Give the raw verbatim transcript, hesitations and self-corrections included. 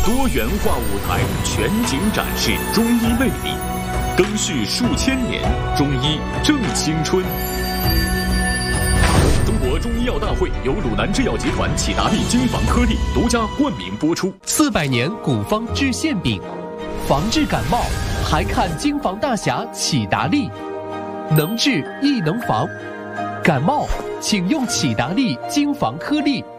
多元化舞台全景展示中医魅力，更续数千年，中医正青春。中国中医药大会由鲁南制药集团启达利金防颗粒独家冠名播出。 四百年古方治馅饼，防治感冒还看金防大侠启达利，能治亦能防。感冒请用启达利金防颗粒。